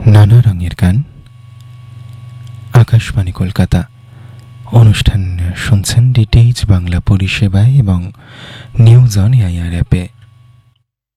নানা রঙের গান, আকাশবাণী কলকাতা। অনুষ্ঠান শুনছেন ডিটিএইচ বাংলা পরিষেবায় এবং নিউজ অন এআইআর অ্যাপে।